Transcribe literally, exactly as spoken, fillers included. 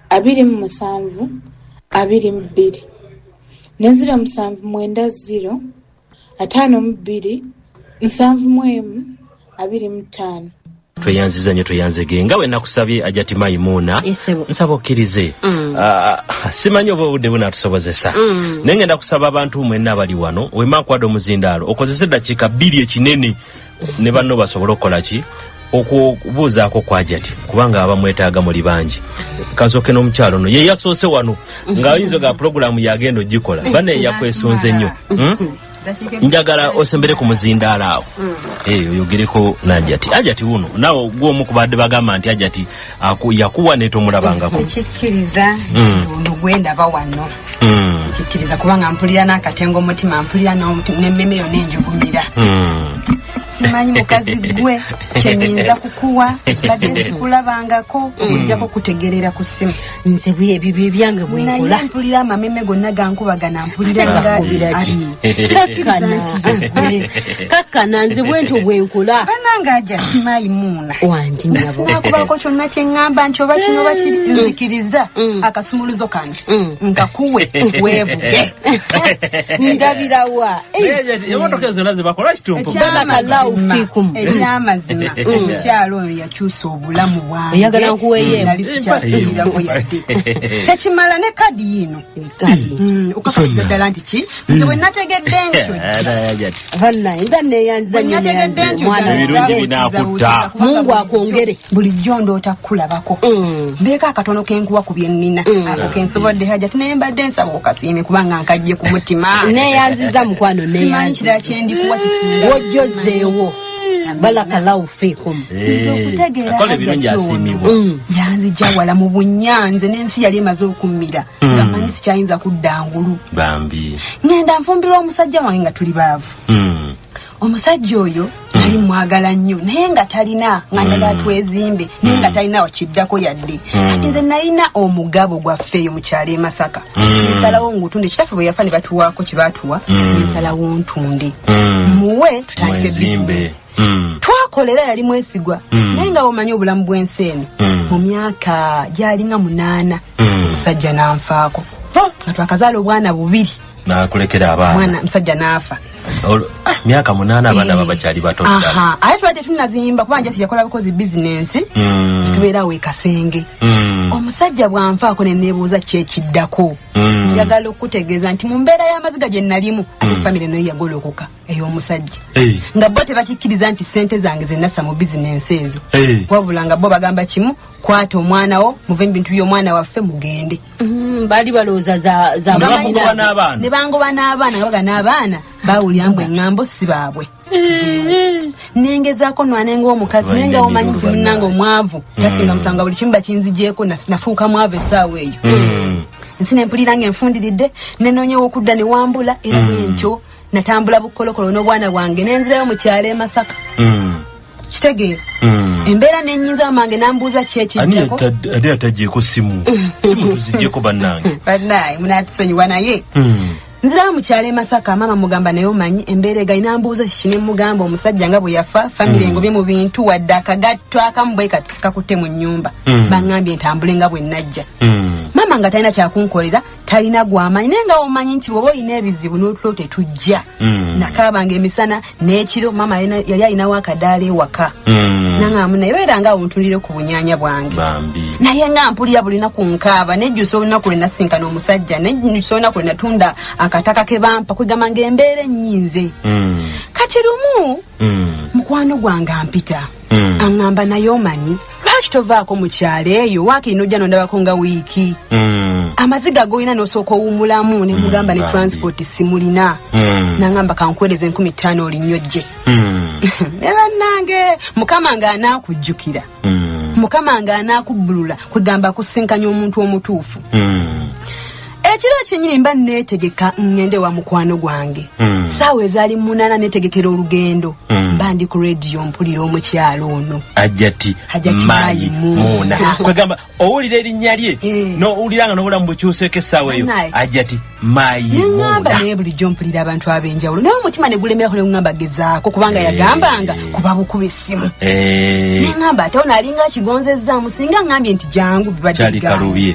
abiri mu musanvu abiri mu bbiri ne ziro musanvu mwenda ziro ataano mu bbiri nsanvu mu emu abiri mu ttaano. Tweyanziza nnyo tweyanzege nga we nakusabye Ajati Maimuna nsaba okkirize mm. uh, simanyi oba obudde bunatusobozesa mm. naye ngenda kusaba abantu mwenna abali wano wema kwado muzindaalo okozese eddakiika bbiri ekinene ne banno basobole okukola ki okubuuzaako kwa Ajati kubanga abamwetaaga muli bangi. Kasooke n'omukyalo no ye yasoose wano ng'ayinza ga pulogulaamu yagenda ogikola bane yakwesunze nnyo hmm? Njagala osembere ku muzindaalo awo eh oyogereko n'Ajati. Ajati wuno nawo gwomu kubadde bagamba nti Ajati yakuwa ne tomulabangako kikkiriza ono gwenda bawano kikkiriza kubanga mpulira n'akatengo mutima mpulira n'emmeme yo n'enjugumira simanyi mukazi gwe kyenyinza kukuwa badde sikulabangako ojjako kutegerera ku ssimu nze bye bibye byange bwenkola mpulira amameme gonna gankubagana mpulira ngabiraki kakkana nze bwentyo bwenkola bananga Ajati Maimuna wanti nabo nakubako kyonna kye ŋŋamba nti oba kino bakiri nzikiriza akasumuluzo kano nkakuwe weevuge ndabirawa emotoka zonna zibakola kitumpu ekyamazima omukyalo oyo yakyusa obulamu bwange oyagala nkuweeyo tekimala ne kadi yino okakasiza ddala nti ki nze bwe nategedde ntyo vannaye nga neeyanza nnyo Mungu akwongere bulijjo ndoota kulabako mbeeko akatono kenkuwa ku bye nnina ako kensobodde Ajati naye mbadde nsaba okasiime kubanga nkajje ku mutima neeyanziza mukwano neeyanzira kyendikuwa kisinga wojjozeewo balakallahu fiikum okutegeera yanzija wala mu bunyanze n'ensi yali emaze okummira nga manyi sikyayinza kudda ngulu bambi ngenda nfumbirwa omusajja wange nga tuli baavu omusajja oyo nali mwagala nnyo naye nga talina nga njagala twezimbe naye nga talina wakiddako yadde ate nze nalina omugabo gwaffe mu kyalo e Masaka nsalawo ngutunde kitaffe bwe yafa ne batuwaako kye baatuwa nsalawo ntunde muwe tutandike bizimbe twakolera yali mwesigwa naye nga omanyi obulamu bw'ensi eno mu myaka gyalinga munaana omusajja n'anfaako nga twakazaala obwana bubiri nakulekera abaana mwana musajja n'afa myaka munaana abaana baba bakyali bato ddala ate tubadde tunazimba kuba njasi yakola bukozi bizinensi tubeerawo e Kasenge omusajja bw'anfaako ne neebuuza kyekiddako njagala okutegeeza nti mu mbeera y'amaziga gye nalimu ate famire nayo yagolokoka ey'omusajja nga bo tebakikkiriza nti ssente zange ze nassa mu bizinensi ezo wabula nga bo bagamba kimu kwata omwana wo muve mu bintu by'omwana waffe mugende baali balowooza za ne bangoba n'abaana nga baga n'abaana baawulira mbu eŋŋambo si baabwe nengezaako nwanenga omukazi naye nga omanyi nti munnanga omwavu tasinga musanga buli kimu bakinzigyeko nafuuka mwavu essaawa eyo nsi nempulira nga enfundiridde nenoonyewo okudda ne wambula era bwentyo natambula bukolokolo n'obwana bwange nenzirayo mu kyalo e Masaka kitegeera embeera nenyinza amange nambuuza kyekiddako ate atagyeko simu simu tuzigyeko bannange bannaye munatusonyiwa naye nzirayo mu kyalo e Masaka maama mugamba naye omanyi embeera egayi nambuuza kiki ne mugamba omusajja nga bwe yafa famire engobye mu bintu wadde akagatto akamu bwe kati kakutte mu nnyumba baŋŋambye ntambule nga bwe najja maama nga talina kyakunkolera talina gwamanyi naye nga omanyi nti bw'oba olina ebizibu n'otulo tetujja nakaabanga emisana n'ekiro maama yali alinawo akadaala ewaka naŋŋamu naye beera nga omuntulire ku bunyaanya bwange naye nga mpulira bulina ku nkaaba nejjusa olunaku lwe nasinkana omusajja nejjusa olunaku lwe natunda akataka ke bampa kwegamba ng'embeera ennyinze kati lumu mukwano gwange ampita aŋŋamba naye omanyi lwaki tovaako mu kyalo eyo waakiri n'ojja nondabako nga wiiki amaziga g'olina n'osooka owummulamu ne mugamba ne transport simulina naŋŋamba kankwereza enkumi ttaano olinyojje ne bannange mukama ng'anaakujjukira mukama ng'anaakubbulula kwegamba kusinkanya omuntu omutuufu ekiro kyennyini mba neetegeka ngende wa mukwano gwange saawa ezaali munaana neetegekera olugendo mba ndi ku rediyo mpulira omukyalo ono Ajati Maimuna kwegamba owulira erinnya lye n'owulira nga n'obulamu bukyuseeko essaawa eyo Ajati Maimuna neŋŋamba naye bulijjo mpulira abantu ab'enjawulo naye omutima ne gulemerako ne guŋŋamba gezaako kubanga yagambanga kuba bukuba essimu neŋŋamba ate ono alinga akigonzezzaamu singa ŋŋambye nti jangu bibadde kyali kalubye